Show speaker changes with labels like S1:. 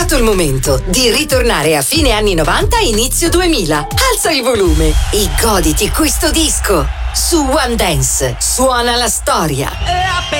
S1: arrivato il momento di ritornare a fine anni 90 inizio 2000. Alza il volume e goditi questo disco. Su One Dance suona la storia.